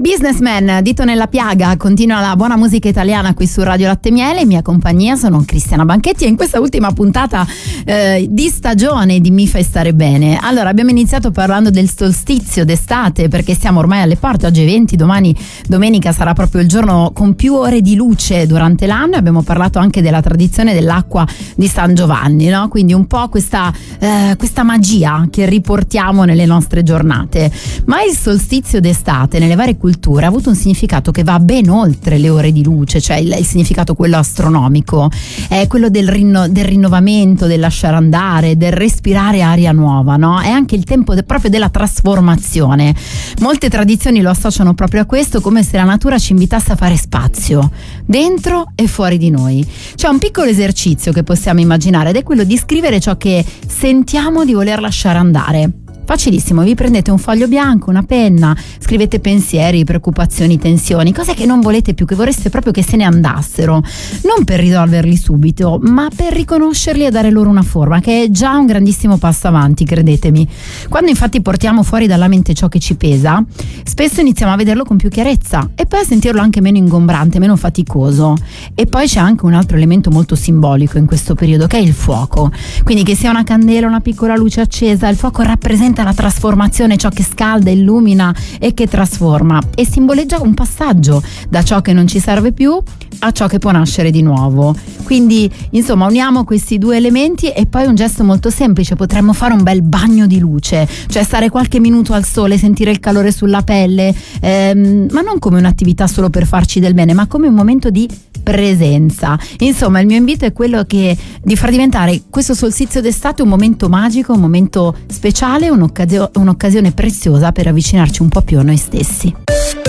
Businessman, dito nella piaga, continua la buona musica italiana qui su Radio Latte Miele. In mia compagnia sono Cristiana Banchetti e in questa ultima puntata di stagione di Mi Fai Stare Bene. Allora, abbiamo iniziato parlando del solstizio d'estate perché siamo ormai alle porte, oggi è 20, domani domenica sarà proprio il giorno con più ore di luce durante l'anno. Abbiamo parlato anche della tradizione dell'acqua di San Giovanni, no? Quindi un po' questa magia che riportiamo nelle nostre giornate. Ma il solstizio d'estate nelle varie culture ha avuto un significato che va ben oltre le ore di luce, cioè il significato quello astronomico, è quello del rinnovamento, del lasciare andare, del respirare aria nuova, no? È anche il tempo proprio della trasformazione. Molte tradizioni lo associano proprio a questo, come se la natura ci invitasse a fare spazio dentro e fuori di noi. C'è un piccolo esercizio che possiamo immaginare ed è quello di scrivere ciò che sentiamo di voler lasciare andare. Facilissimo, vi prendete un foglio bianco, una penna, scrivete pensieri, preoccupazioni, tensioni, cose che non volete più, che vorreste proprio che se ne andassero, non per risolverli subito, ma per riconoscerli e dare loro una forma, che è già un grandissimo passo avanti, credetemi. Quando infatti portiamo fuori dalla mente ciò che ci pesa, spesso iniziamo a vederlo con più chiarezza e poi a sentirlo anche meno ingombrante, meno faticoso. E poi c'è anche un altro elemento molto simbolico in questo periodo, che è il fuoco. Quindi che sia una candela, una piccola luce accesa, il fuoco rappresenta la trasformazione, ciò che scalda, illumina e che trasforma, e simboleggia un passaggio da ciò che non ci serve più a ciò che può nascere di nuovo. Quindi insomma uniamo questi due elementi e poi un gesto molto semplice: potremmo fare un bel bagno di luce, cioè stare qualche minuto al sole, sentire il calore sulla pelle, ma non come un'attività solo per farci del bene, ma come un momento di presenza. Insomma, il mio invito è quello di far diventare questo solstizio d'estate un momento magico, un momento speciale, un'occasione preziosa per avvicinarci un po' più a noi stessi.